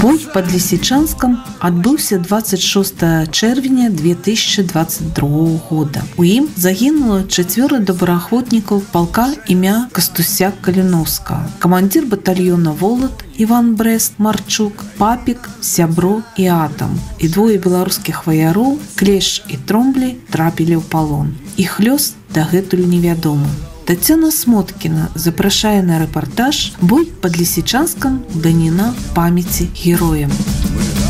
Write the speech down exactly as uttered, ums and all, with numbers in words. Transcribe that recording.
Бой под Лисичанском адбыўся двадцать шостого чэрвеня две тысячи двадцать другого года. У ім загінула чацвёра добраахвотнікаў палка імя Кастуся Каліновскага, камандзір батальёна «Волат» Іван Брест Марчук, Папік, Сябро і Атам. І двое беларускіх ваяроў, Клеш і Тромблі, трапілі ў палон. Іх лёс дагэтуль невядомы. Тацяна Смоткіна запрашае на рэпартаж «Бой под Лисичанском. Даніна памяці героям».